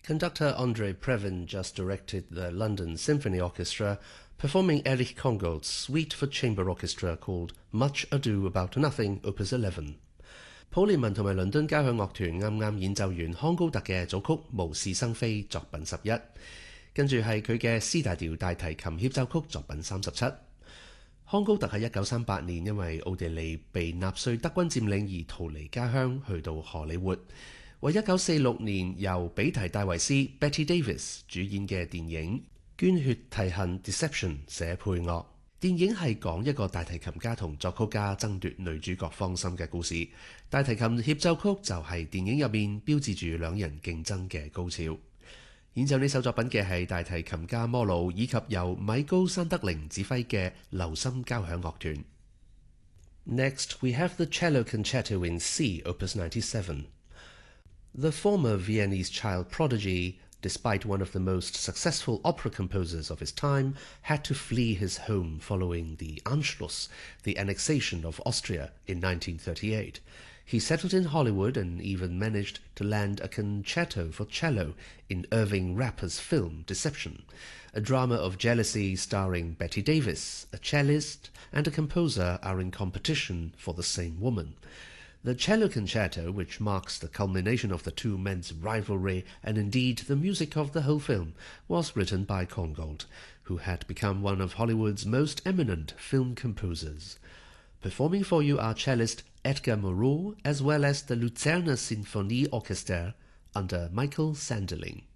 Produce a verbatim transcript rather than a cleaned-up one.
Conductor Andre Previn just directed the London Symphony Orchestra performing Erich Kongold's suite for chamber orchestra called Much Ado About Nothing Opus eleven。普利文同埋倫敦交響樂團啱啱演奏完康高特嘅組曲《無事生非》作品十一，跟住係佢嘅 C 大調大提琴協奏曲作品三十七。康高特喺一九三八年因為奧地利被納粹德軍佔領而逃離家鄉，去到荷里活，為一九四六年由比提戴維斯 Betty Davis 主演嘅電影《捐血提恨 Deception》寫配樂。電影係講一個大提琴家同作曲家爭奪女主角芳心嘅故事，大提琴協奏曲就係電影入面標誌住兩人競爭嘅高潮。演奏呢首作品嘅係大提琴家摩魯以及由米高山德靈指揮嘅留心交響樂團。Next, we have the Cello Concerto in C, Opus ninety-seven. The former Viennese child prodigy, despite one of the most successful opera composers of his time, had to flee his home following the Anschluss, the annexation of Austria, in nineteen thirty-eight. He settled in Hollywood and even managed to land a concerto for cello in Irving Rapper's film Deception, a drama of jealousy starring Betty Davis, a cellist and a composer are in competition for the same woman. The Cello Concerto, which marks the culmination of the two men's rivalry and indeed the music of the whole film, was written by Kongold, who had become one of Hollywood's most eminent film composers. Performing for you are cellist Edgar Moreau as well as the Luzerner Sinfonieorchester under Michael Sanderling.